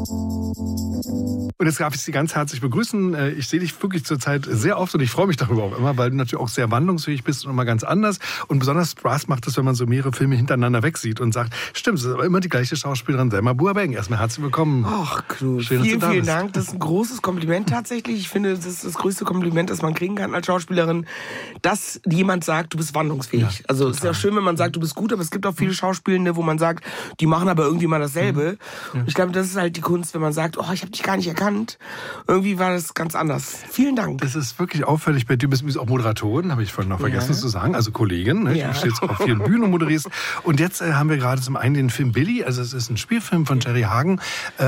Und jetzt darf ich Sie ganz herzlich begrüßen. Ich sehe dich wirklich zurzeit sehr oft und ich freue mich darüber auch immer, weil du natürlich auch sehr wandlungsfähig bist und immer ganz anders. Und besonders Spaß macht es, wenn man so mehrere Filme hintereinander wegsieht und sagt, stimmt, es ist aber immer die gleiche Schauspielerin, Selma Boabeng. Erstmal herzlich willkommen. Ach, Knut, Schön, vielen Dank. Das ist ein großes Kompliment tatsächlich. Ich finde, das ist das größte Kompliment, das man kriegen kann als Schauspielerin, dass jemand sagt, du bist wandlungsfähig. Ja, also es ist ja schön, wenn man sagt, du bist gut, aber es gibt auch viele Schauspielende, wo man sagt, die machen aber irgendwie mal dasselbe. Ja. Ich glaube, das ist halt die Kunst, wenn man sagt, oh, ich habe dich gar nicht erkannt. Irgendwie war das ganz anders. Vielen Dank. Das ist wirklich auffällig. Bei dir bist du auch Moderatorin, habe ich vorhin noch vergessen zu sagen. Also Kollegin, ne? Du stehst auf vielen Bühnen und moderierst. Und jetzt haben wir gerade zum einen den Film Billy. Also es ist ein Spielfilm von Jerry Hagen.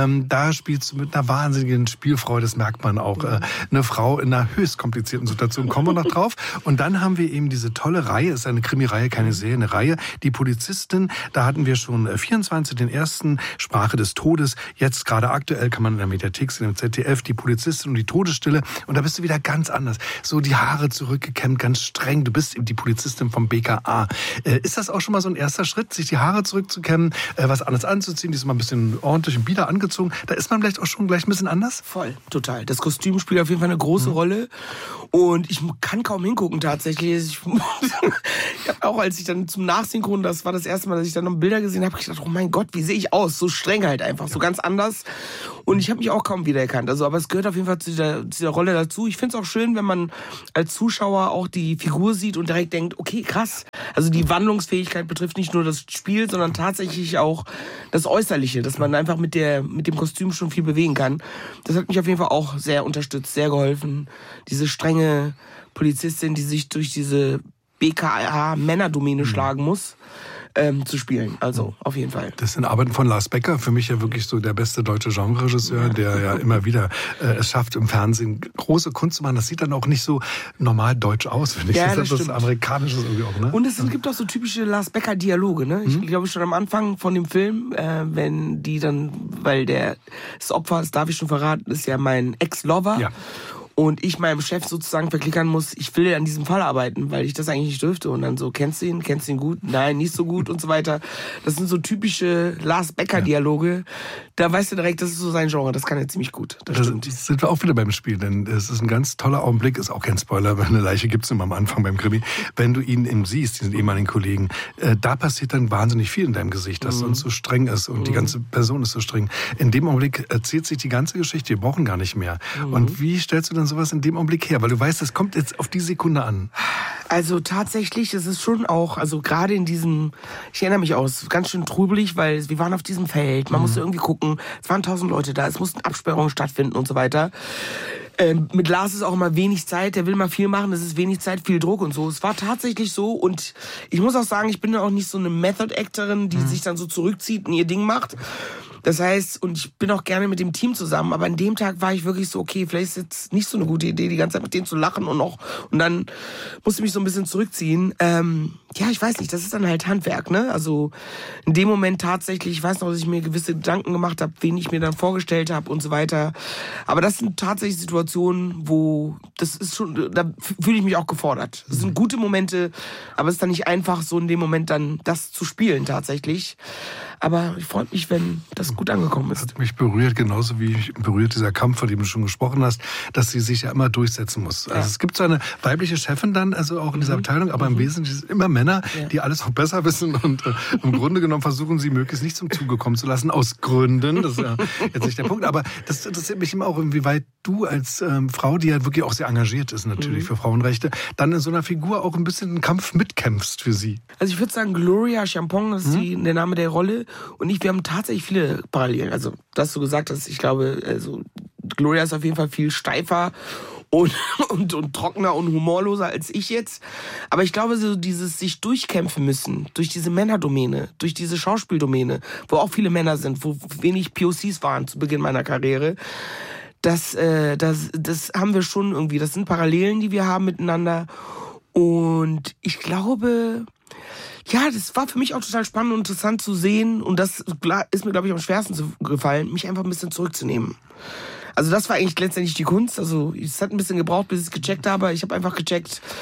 Da spielst du mit einer wahnsinnigen Spielfreude, das merkt man auch. Eine Frau in einer höchst komplizierten Situation, kommen wir noch drauf. Und dann haben wir eben diese tolle Reihe, es ist eine Krimireihe, keine Serie, eine Reihe. Die Polizistin, da hatten wir schon 24, den ersten, Sprache des Todes. Jetzt gerade aktuell kann man in der Mediathek sehen, im ZDF, die Polizistin und die Todesstille. Und da bist du wieder ganz anders. So die Haare zurückgekämmt, ganz streng. Du bist eben die Polizistin vom BKA. Ist das auch schon mal so ein erster Schritt, sich die Haare zurückzukämmen, was anderes anzuziehen, diesmal ein bisschen ordentlich und bieder angezogen? Da ist man vielleicht auch schon gleich ein bisschen anders? Voll, total. Das Kostüm spielt auf jeden Fall eine große Rolle. Und ich kann kaum hingucken tatsächlich. Ich habe auch, als ich dann zum Nachsynchron, das war das erste Mal, dass ich dann noch Bilder gesehen habe, gedacht, oh mein Gott, wie sehe ich aus? So streng halt einfach, so ganz anders. Und ich habe mich auch kaum wiedererkannt. Also, aber es gehört auf jeden Fall zu dieser Rolle dazu. Ich finde es auch schön, wenn man als Zuschauer auch die Figur sieht und direkt denkt, okay, krass. Also die Wandlungsfähigkeit betrifft nicht nur das Spiel, sondern tatsächlich auch das Äußerliche, dass man einfach mit dem Kostüm schon viel bewegen kann. Das hat mich auf jeden Fall auch sehr unterstützt, sehr geholfen. Diese strenge Polizistin, die sich durch diese BKA-Männerdomäne schlagen muss, zu spielen. Also auf jeden Fall. Das sind Arbeiten von Lars Becker, für mich ja wirklich so der beste deutsche Genreregisseur, der ja immer wieder es schafft, im Fernsehen große Kunst zu machen. Das sieht dann auch nicht so normal deutsch aus, finde ich. Ja, das ist Amerikanisches irgendwie auch, ne? Und es gibt auch so typische Lars Becker-Dialoge, ne? Ich glaube schon am Anfang von dem Film, wenn die dann, weil das Opfer, das darf ich schon verraten, ist ja mein Ex-Lover. Ja. Und ich meinem Chef sozusagen verklickern muss, ich will an diesem Fall arbeiten, weil ich das eigentlich nicht dürfte. Und dann so, kennst du ihn gut? Nein, nicht so gut und so weiter. Das sind so typische Lars Becker-Dialoge. Da weißt du direkt, das ist so sein Genre, das kann er ziemlich gut. Das sind wir auch wieder beim Spiel, denn es ist ein ganz toller Augenblick, ist auch kein Spoiler, weil eine Leiche gibt's immer am Anfang beim Krimi. Wenn du ihn siehst, diesen ehemaligen Kollegen, da passiert dann wahnsinnig viel in deinem Gesicht, dass sonst so streng ist und die ganze Person ist so streng. In dem Augenblick erzählt sich die ganze Geschichte, wir brauchen gar nicht mehr. Und wie stellst du dann sowas in dem Augenblick her? Weil du weißt, es kommt jetzt auf die Sekunde an. Also tatsächlich, es ist schon auch, also gerade in diesem, ich erinnere mich auch, es ist ganz schön trubelig, weil wir waren auf diesem Feld, man musste irgendwie gucken, es waren 1000 Leute da, es mussten Absperrungen stattfinden und so weiter. Mit Lars ist auch immer wenig Zeit, der will mal viel machen, es ist wenig Zeit, viel Druck und so. Es war tatsächlich so und ich muss auch sagen, ich bin ja auch nicht so eine Method-Actorin, die sich dann so zurückzieht und ihr Ding macht. Das heißt, und ich bin auch gerne mit dem Team zusammen, aber an dem Tag war ich wirklich so, okay, vielleicht ist jetzt nicht so eine gute Idee, die ganze Zeit mit denen zu lachen und dann musste ich mich so ein bisschen zurückziehen. Ja, ich weiß nicht, das ist dann halt Handwerk, ne? Also in dem Moment tatsächlich, ich weiß noch, dass ich mir gewisse Gedanken gemacht habe, wen ich mir dann vorgestellt habe und so weiter. Aber das sind tatsächlich Situationen, wo das ist schon, da fühle ich mich auch gefordert. Das sind gute Momente, aber es ist dann nicht einfach, so in dem Moment dann das zu spielen tatsächlich. Aber ich freue mich, wenn das gut angekommen ist. Das hat mich berührt, genauso wie mich berührt dieser Kampf, von dem du schon gesprochen hast, dass sie sich ja immer durchsetzen muss. Also es gibt so eine weibliche Chefin dann, also auch in dieser Abteilung, aber im Wesentlichen sind immer Männer, die alles auch besser wissen und im Grunde genommen versuchen sie möglichst nicht zum Zuge kommen zu lassen, aus Gründen, das ist ja jetzt nicht der Punkt, aber das interessiert mich immer auch, inwieweit du als Frau, die ja wirklich auch sehr engagiert ist natürlich für Frauenrechte, dann in so einer Figur auch ein bisschen einen Kampf mitkämpfst für sie. Also ich würde sagen, Gloria Champong, das ist der Name der Rolle. Und wir haben tatsächlich viele Parallelen. Also, dass du gesagt hast, ich glaube, also Gloria ist auf jeden Fall viel steifer und trockener und humorloser als ich jetzt. Aber ich glaube, so dieses sich durchkämpfen müssen, durch diese Männerdomäne, durch diese Schauspieldomäne, wo auch viele Männer sind, wo wenig POCs waren zu Beginn meiner Karriere, das haben wir schon irgendwie. Das sind Parallelen, die wir haben miteinander. Und ich glaube, ja, das war für mich auch total spannend und interessant zu sehen. Und das ist mir, glaube ich, am schwersten gefallen, mich einfach ein bisschen zurückzunehmen. Also das war eigentlich letztendlich die Kunst. Also es hat ein bisschen gebraucht, bis ich es gecheckt habe. Ich habe einfach gecheckt,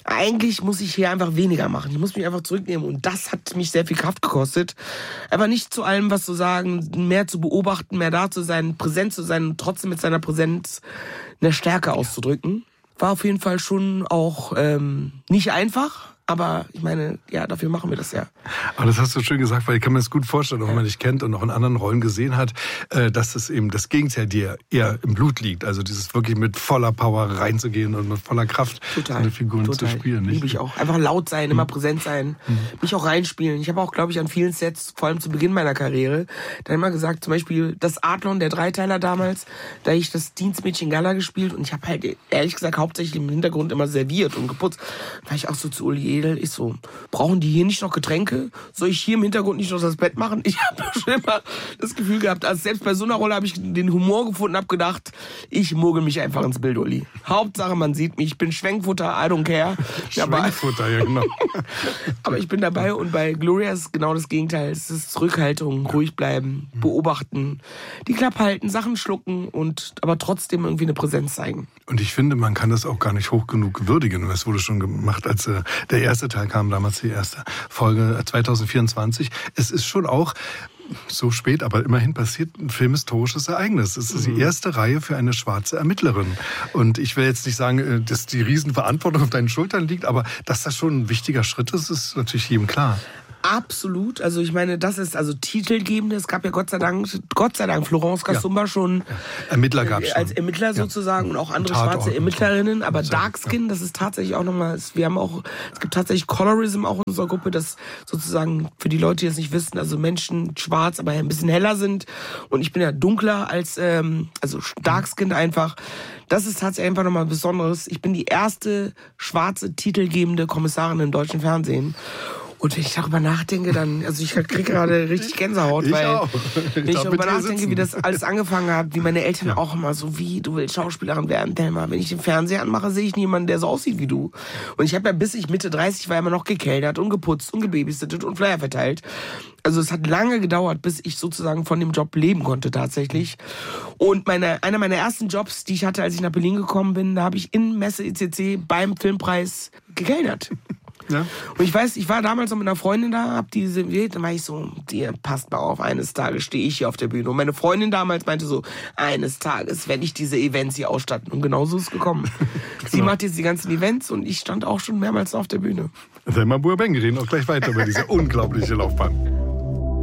eigentlich muss ich hier einfach weniger machen. Ich muss mich einfach zurücknehmen. Und das hat mich sehr viel Kraft gekostet. Einfach nicht zu allem was zu sagen, mehr zu beobachten, mehr da zu sein, präsent zu sein und trotzdem mit seiner Präsenz eine Stärke auszudrücken. War auf jeden Fall schon auch nicht einfach. Aber ich meine, ja, dafür machen wir das ja. Aber das hast du schön gesagt, weil ich kann mir das gut vorstellen, auch wenn man dich kennt und auch in anderen Rollen gesehen hat, dass es eben das Gegenteil dir eher im Blut liegt. Also dieses wirklich mit voller Power reinzugehen und mit voller Kraft seine Figuren zu spielen. Liebe ich auch. Einfach laut sein, immer präsent sein, mich auch reinspielen. Ich habe auch, glaube ich, an vielen Sets, vor allem zu Beginn meiner Karriere, dann immer gesagt, zum Beispiel das Adlon, der Dreiteiler damals, da habe ich das Dienstmädchen Gala gespielt und ich habe halt, ehrlich gesagt, hauptsächlich im Hintergrund immer serviert und geputzt. Da war ich auch so zu Uli Edel, ich so, brauchen die hier nicht noch Getränke? Soll ich hier im Hintergrund nicht noch das Bett machen? Ich habe schon immer das Gefühl gehabt, also selbst bei so einer Rolle habe ich den Humor gefunden, habe gedacht, ich mogel mich einfach ins Bild, Uli. Hauptsache, man sieht mich, ich bin Schwenkfutter, I don't care. Schwenkfutter, ja genau. Aber ich bin dabei und bei Gloria ist genau das Gegenteil. Es ist Zurückhaltung, ruhig bleiben, beobachten, die Klappe halten, Sachen schlucken und aber trotzdem irgendwie eine Präsenz zeigen. Und ich finde, man kann das auch gar nicht hoch genug würdigen. Das wurde schon gemacht, als der erste Teil kam, damals die erste Folge 2024. Es ist schon auch so spät, aber immerhin passiert ein filmhistorisches Ereignis. Es ist die erste Reihe für eine schwarze Ermittlerin. Und ich will jetzt nicht sagen, dass die Riesenverantwortung auf deinen Schultern liegt, aber dass das schon ein wichtiger Schritt ist, ist natürlich jedem klar. Absolut. Also ich meine, das ist also titelgebend. Es gab ja Gott sei Dank Florence Kasumba schon Ermittler gab es schon. Als Ermittler sozusagen und auch andere schwarze Ermittlerinnen. Aber Darkskin, das ist tatsächlich auch nochmal, es gibt tatsächlich Colorism auch in unserer Gruppe, das sozusagen für die Leute, die es nicht wissen, also Menschen schwarz, aber ein bisschen heller sind. Und ich bin ja dunkler als, also Darkskin einfach. Das ist tatsächlich einfach nochmal Besonderes. Ich bin die erste schwarze titelgebende Kommissarin im deutschen Fernsehen. Und wenn ich darüber nachdenke, dann, also ich kriege gerade richtig Gänsehaut, weil wenn ich darüber nachdenke, wie das alles angefangen hat, wie meine Eltern auch immer so, wie, du willst Schauspielerin werden, Thelma. Wenn ich den Fernseher anmache, sehe ich niemanden, der so aussieht wie du. Und ich habe ja, bis ich Mitte 30 war, immer noch gekellnert und geputzt und gebabysittet und Flyer verteilt. Also es hat lange gedauert, bis ich sozusagen von dem Job leben konnte tatsächlich. Und einer meiner ersten Jobs, die ich hatte, als ich nach Berlin gekommen bin, da habe ich in Messe ECC beim Filmpreis gekellnert. Ja. Und ich weiß, ich war damals noch mit einer Freundin da, hab die serviert, dann war ich so, dir passt mal auf, eines Tages stehe ich hier auf der Bühne. Und meine Freundin damals meinte so, eines Tages werde ich diese Events hier ausstatten. Und genau so ist es gekommen. Sie macht jetzt die ganzen Events und ich stand auch schon mehrmals auf der Bühne. Thelma Bourbain, wir reden auch gleich weiter über diese unglaubliche Laufbahn.